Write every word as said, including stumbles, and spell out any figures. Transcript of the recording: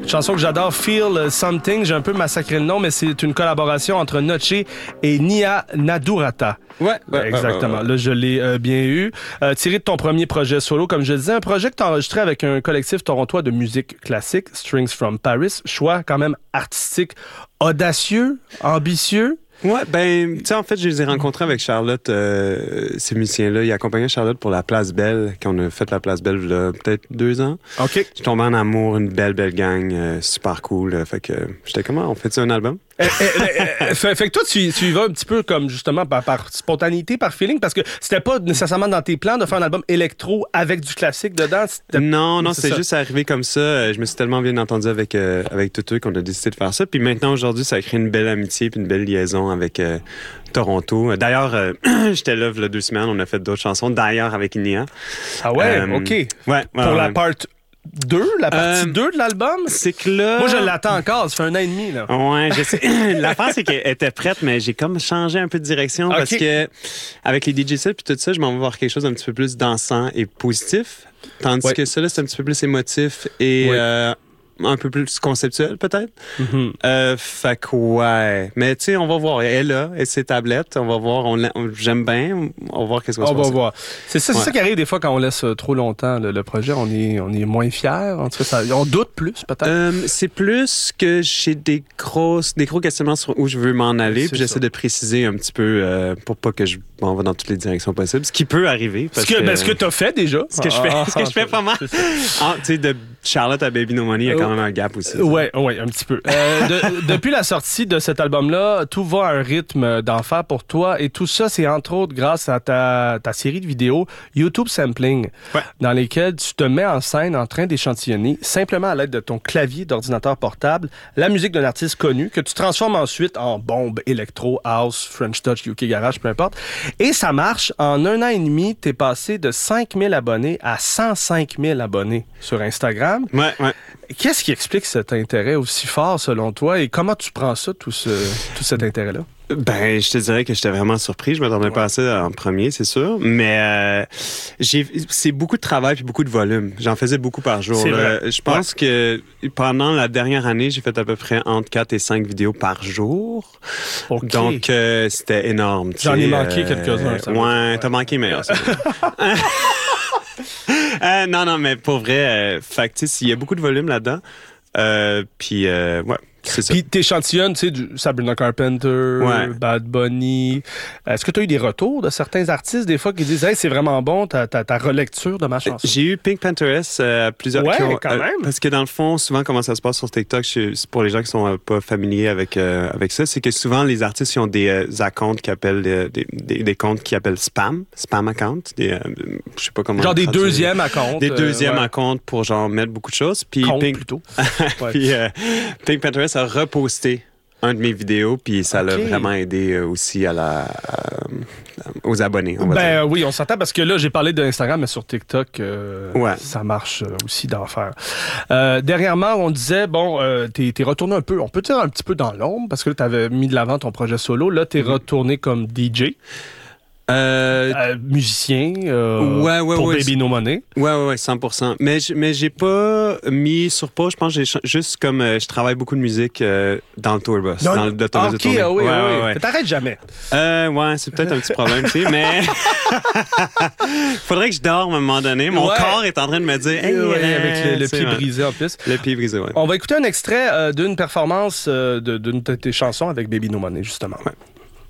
Une chanson que j'adore, Feel Something. J'ai un peu massacré le nom, mais c'est une collaboration entre Noche et Nia Nadurata. Ouais, ouais, exactement. Ouais, ouais, ouais. Là, je l'ai euh, bien eu. Euh, tiré de ton premier projet solo, comme je disais, un projet que tu as enregistré avec un collectif torontois de musique classique, Strings from Paris. Choix quand même artistique audacieux, ambitieux. Ouais, ben, tu sais, en fait, je les ai rencontrés avec Charlotte, euh, ces musiciens-là. Ils accompagnaient Charlotte pour la Place Belle, quand on a fait la Place Belle, il y a peut-être deux ans. OK. Je suis tombé en amour, une belle, belle gang, euh, super cool. Euh, fait que j'étais comment, on fait-tu un album? Eh, eh, eh, fait, fait que toi, tu, tu y vas un petit peu comme justement par, par spontanéité, par feeling, parce que c'était pas nécessairement dans tes plans de faire un album électro avec du classique dedans. C'était... Non, non, c'est, c'est c'est juste arrivé comme ça. Je me suis tellement bien entendu avec, euh, avec tout eux qu'on a décidé de faire ça. Puis maintenant, aujourd'hui, ça a créé une belle amitié puis une belle liaison avec euh, Toronto. D'ailleurs, euh, j'étais là il y a deux semaines, on a fait d'autres chansons, d'ailleurs avec Nia. Ah ouais, euh, OK. Ouais, ouais, Pour ouais. la part deux, la partie Euh, deux de l'album? C'est que là... Moi, je l'attends encore. Ça fait un an et demi, là. Ouais, je sais. L'affaire, c'est qu'elle était prête, mais j'ai comme changé un peu de direction Okay. parce que avec les D J sets puis tout ça, je m'en vais voir quelque chose d'un petit peu plus dansant et positif. Tandis Ouais. que ça, là, c'est un petit peu plus émotif et Ouais. euh, un peu plus conceptuel, peut-être. Mm-hmm. Euh, fait que, ouais. Mais, tu sais, on va voir. Elle est là, et ses tablettes. On va voir. On, on- j'aime bien. On va voir qu'est-ce qu'on se On passe. va voir. C'est ça, c'est Ouais. ça qui arrive des fois quand on laisse euh, trop longtemps le, le projet. On est, on est moins fiers. En tout cas, ça, on doute plus, peut-être. Euh, c'est plus que j'ai des grosses, des gros questionnements sur où je veux m'en aller, C'est puis j'essaie ça. de préciser un petit peu euh, pour pas que je m'en va dans toutes les directions possibles, ce qui peut arriver. Ce Parce que, que, ben, ce que t'as fait déjà. ce que je fais, Ah, ce que je fais pas mal. c'est ça. Ah, tu sais, de Charlotte à Baby No Money, il y a quand même un gap aussi. Ouais, ouais, un petit peu. Euh, de- depuis la sortie de cet album-là, tout va à un rythme d'enfer pour toi et tout ça, c'est entre autres grâce à ta, ta série de vidéos YouTube Sampling, Ouais. dans lesquelles tu te mets en scène en train d'échantillonner, simplement à l'aide de ton clavier d'ordinateur portable, la musique d'un artiste connu que tu transformes ensuite en bombe, électro, house, French Touch, U K Garage, peu importe. Et ça marche. En un an et demi, t'es passé de cinq mille abonnés à cent cinq mille abonnés sur Instagram. Ouais, ouais. Qu'est-ce qui explique cet intérêt aussi fort selon toi et comment tu prends ça, tout, ce, tout cet intérêt-là? Ben, je te dirais que j'étais vraiment surpris. Je m'attendais Ouais. pas à ça en premier, c'est sûr. Mais euh, j'ai, c'est beaucoup de travail puis beaucoup de volume. J'en faisais beaucoup par jour. C'est là. vrai. Je pense que pendant la dernière année, j'ai fait à peu près entre quatre et cinq vidéos par jour. OK. Donc, euh, c'était énorme. tu J'en ai sais, manqué euh, quelques-uns, ça va. Ouais, t'as manqué meilleur. ça. Euh, non, non, mais pour vrai, euh, fait que, tu sais, il y a beaucoup de volume là-dedans. Euh, puis, euh, ouais, c'est ça. Puis t'échantillonnes, tu sais, du Sabrina Carpenter, Ouais. Bad Bunny. Est-ce que tu as eu des retours de certains artistes, des fois, qui disent « Hey, c'est vraiment bon, ta, ta, ta relecture de ma chanson. » J'ai eu Pink Pantheress euh, plusieurs Ouais, qui ont, quand même. parce que dans le fond, souvent, comment ça se passe sur TikTok, je- c'est pour les gens qui sont euh, pas familiers avec euh, avec ça, c'est que souvent les artistes ils ont des euh, accounts qui appellent euh, des, des, des comptes qui appellent spam, spam account, des euh, je sais pas comment. Genre des traduire. deuxièmes à compte. Des euh, deuxièmes ouais. à compte pour genre mettre beaucoup de choses. Puis Compte, Pink, plutôt. Ouais. puis euh, Pink Pantheress a reposté un de mes vidéos, puis ça l'a Ok. vraiment aidé euh, aussi à la à- aux abonnés. On va Ben dire. oui, on s'entend parce que là, j'ai parlé d'Instagram, mais sur TikTok, euh, Ouais. ça marche euh, aussi d'enfer. Euh, dernièrement, on disait, bon, euh, t'es, t'es retourné un peu, on peut dire un petit peu dans l'ombre, parce que là, t'avais mis de l'avant ton projet solo. Là, t'es Mm-hmm. retourné comme D J, Euh, euh, musicien, euh, Ouais, ouais, pour ouais, Baby No Money. Ouais, ouais, ouais, cent pour cent. Mais, j- mais j'ai pas mis sur pause. Je pense que j'ai ch- juste comme euh, je travaille beaucoup de musique euh, dans le tour bus, dans l'autobus de OK, tournée. ah oui, ouais, ah oui. ouais, ouais. Mais t'arrêtes jamais. Euh, ouais, c'est peut-être un petit problème, tu sais, mais faudrait que je dorme à un moment donné. Mon Ouais. corps est en train de me dire, hey, Ouais, euh, avec le, le c'est pied vrai. brisé en plus. Le pied brisé, ouais. On va écouter un extrait euh, d'une performance euh, de, d'une de tes chansons avec Baby No Money, justement. Ouais.